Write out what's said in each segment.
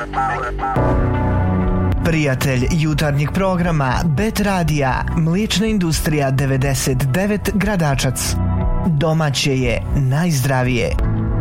Prijatelj jutarnjeg programa Bet Radija, Mliječna industrija 99 Gradačac. Domaće je najzdravije.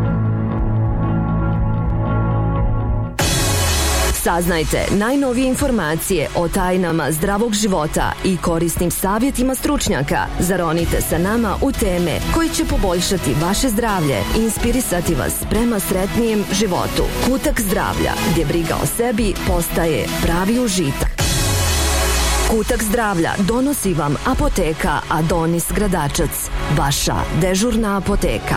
Saznajte najnovije informacije o tajnama zdravog života i korisnim savjetima stručnjaka. Zaronite sa nama u teme koji će poboljšati vaše zdravlje i inspirisati vas prema sretnijem životu. Kutak zdravlja, gdje briga o sebi postaje pravi užitak. Kutak zdravlja donosi vam apoteka Adonis Gradačac, vaša dežurna apoteka.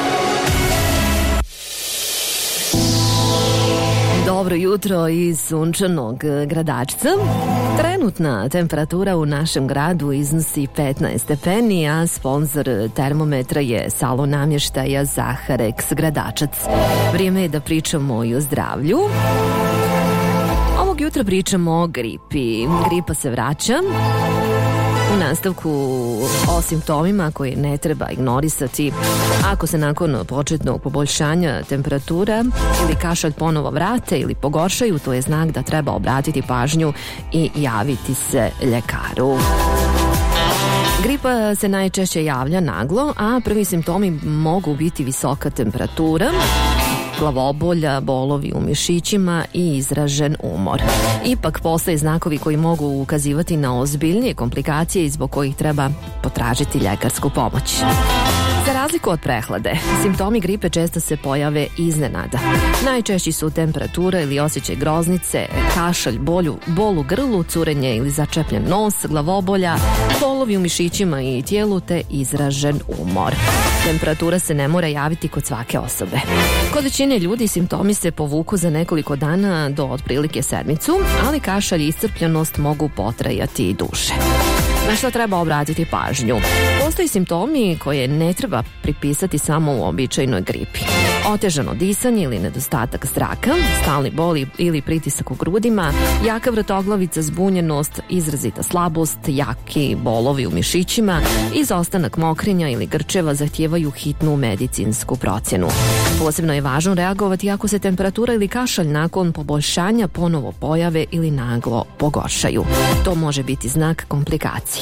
Dobro jutro iz sunčanog Gradačca. Trenutna temperatura u našem gradu iznosi 15 stepeni, a sponsor termometra je salon namještaja Zaharex Gradačac. Vrijeme je da pričamo i o zdravlju. Ovog jutra pričamo o gripi. Gripa se vraća. U nastavku o simptomima koje ne treba ignorisati. Ako se nakon početnog poboljšanja temperatura ili kašalj ponovo vrate ili pogoršaju, to je znak da treba obratiti pažnju i javiti se ljekaru. Gripa se najčešće javlja naglo, a prvi simptomi mogu biti visoka temperatura, glavobolja, bolovi u mišićima i izražen umor. Ipak postoje znakovi koji mogu ukazivati na ozbiljnije komplikacije i zbog kojih treba potražiti ljekarsku pomoć. Za razliku od prehlade, simptomi gripe često se pojave iznenada. Najčešći su temperatura ili osjećaj groznice, kašalj, bol u grlu, curenje ili začepljen nos, glavobolja, bolovi u mišićima i tijelu te izražen umor. Temperatura se ne mora javiti kod svake osobe. Kod većine ljudi simptomi se povuku za nekoliko dana do otprilike sedmicu, ali kašalj i iscrpljenost mogu potrajati i duže. Na što treba obratiti pažnju? Postoji simptomi koje ne treba pripisati samo u običajnoj gripi. Otežano disanje ili nedostatak zraka, stalni bol ili pritisak u grudima, jaka vrtoglavica, zbunjenost, izrazita slabost, jaki bolovi u mišićima, izostanak mokrenja ili grčeva zahtijevaju hitnu medicinsku procjenu. Posebno je važno reagovati ako se temperatura ili kašalj nakon poboljšanja ponovo pojave ili naglo pogoršaju. To može biti znak komplikacije.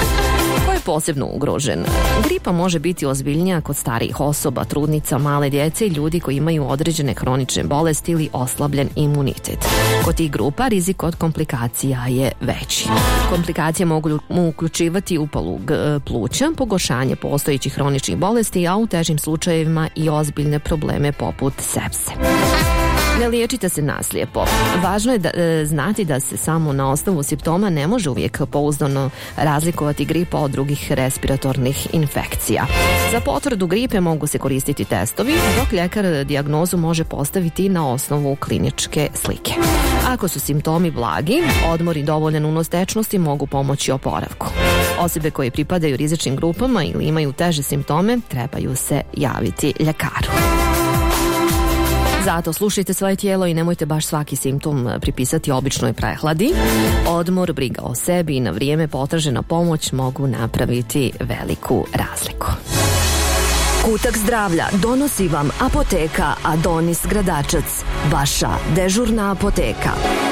Ko je posebno ugrožen? Gripa može biti ozbiljnija kod starijih osoba, trudnica, male djece i ljudi koji imaju određene hronične bolesti ili oslabljen imunitet. Kod tih grupa rizik od komplikacija je veći. Komplikacije mogu uključivati upalu pluća, pogoršanje postojećih hroničnih bolesti, a u težim slučajevima i ozbiljne probleme poput sepse. Ne liječite se naslijepo. Važno je znati da se samo na osnovu simptoma ne može uvijek pouzdano razlikovati gripa od drugih respiratornih infekcija. Za potvrdu gripe mogu se koristiti testovi, dok ljekar dijagnozu može postaviti na osnovu kliničke slike. Ako su simptomi blagi, odmor i dovoljan unos tečnosti mogu pomoći oporavku. Osobe koje pripadaju rizičnim grupama ili imaju teže simptome trebaju se javiti ljekaru. Zato slušajte svoje tijelo i nemojte baš svaki simptom pripisati običnoj prehladi. Odmor, briga o sebi i na vrijeme potražena pomoć mogu napraviti veliku razliku. Kutak zdravlja donosi vam apoteka Adonis Gradačac, vaša dežurna apoteka.